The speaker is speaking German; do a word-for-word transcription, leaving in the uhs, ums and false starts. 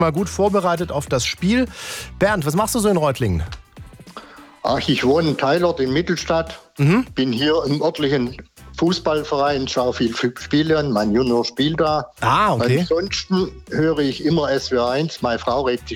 mal gut vorbereitet auf das Spiel. Bernd, was machst du so in Reutlingen? Ach, ich wohne in Teilort in Mittelstadt. Mhm. Bin hier im örtlichen Fußballverein, schaue viel Spiele an. Mein Junior spielt da. Ah, okay. Ansonsten höre ich immer S W R eins. Meine Frau regt sich